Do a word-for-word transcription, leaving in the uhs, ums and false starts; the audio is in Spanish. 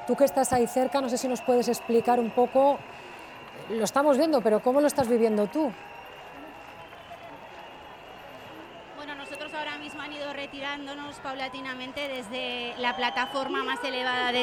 Tú que estás ahí cerca, no sé si nos puedes explicar un poco, lo estamos viendo, pero ¿cómo lo estás viviendo tú? Bueno, nosotros ahora mismo han ido retirándonos paulatinamente desde la plataforma más elevada de